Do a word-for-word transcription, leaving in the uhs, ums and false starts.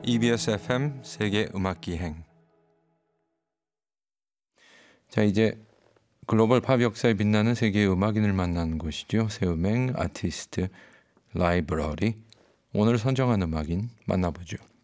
이비에스 에프엠 세계 음악 기행. 자, 이제 글로벌 팝 역사에 빛나는 세계의 음악인을 만나는 곳이죠. 새음행 아티스트 라이브러리. 오늘 선정한 음악인 만나보죠.